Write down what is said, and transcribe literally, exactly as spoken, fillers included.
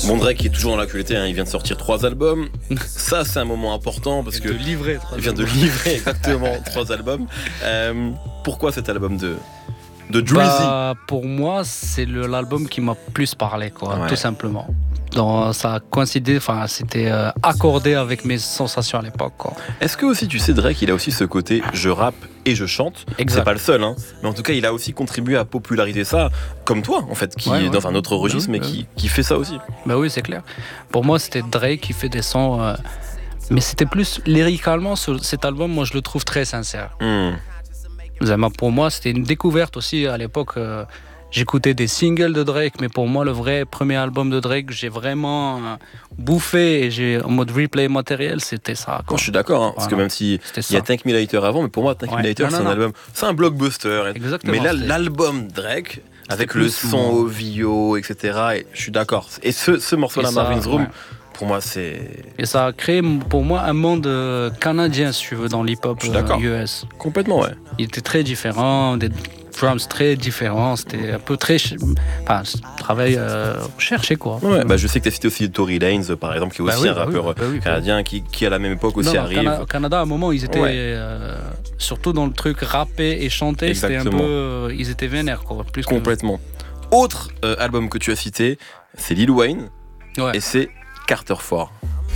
Bon, Drake est toujours dans l'actualité, hein, il vient de sortir trois albums. Ça, c'est un moment important parce que. De livrer. Il vient de livrer exactement trois albums. Euh, pourquoi cet album de, de Dreezy? Bah, pour moi, c'est le, l'album qui m'a plus parlé, quoi, Ouais. tout simplement. Donc, ça a coïncidé, enfin, c'était euh, accordé avec mes sensations à l'époque, quoi. Est-ce que aussi, tu sais, Drake, il a aussi ce côté je rappe et je chante. Exact. C'est pas le seul, hein. Mais en tout cas, il a aussi contribué à populariser ça, comme toi, en fait, qui Ouais, est ouais. dans un autre registre, Ouais, mais ouais. qui, qui fait ça aussi. Bah oui, c'est clair. Pour moi, c'était Drake qui fait des sons. euh, mais c'était plus lyricalement, ce- cet album, moi, je le trouve très sincère. Hmm. Vraiment, pour moi, c'était une découverte aussi à l'époque. euh, J'écoutais des singles de Drake, mais pour moi, le vrai premier album de Drake, j'ai vraiment euh, bouffé et j'ai en mode replay matériel, c'était ça, quoi. Quand je suis d'accord, hein, parce que Voilà. même si C'était il y a ça. Thank Me Later avant, mais pour moi, Thank Me Ouais. Later, Non, c'est non, un non. album, c'est un blockbuster. Exactement, Mais là, c'était- l'album Drake, avec le plus son mon- au Vio, et cetera, et je suis d'accord. Et ce, ce morceau-là, Et ça, Marvin's Room, ouais. pour moi, c'est Et ça a créé pour moi un monde euh, canadien, si tu veux, dans l'hip-hop Je suis d'accord. euh, U S. complètement, ouais. Il était très différent, des drums très différents, c'était un peu très. ch- Enfin, c'est un travail euh, recherché, quoi. Ouais, bah, je sais que tu as cité aussi Tory Lanez, par exemple, qui est Bah aussi oui, un bah oui, rappeur bah oui, canadien qui, qui, à la même époque aussi Non, non, arrive. Cana- Au Canada, à un moment, ils étaient Ouais. euh, surtout dans le truc rapper et chanter, c'était un Exactement. peu. euh, ils étaient vénères, quoi. Plus que- Complètement. Autre euh, album que tu as cité, c'est Lil Wayne, Ouais. et c'est Carter Four.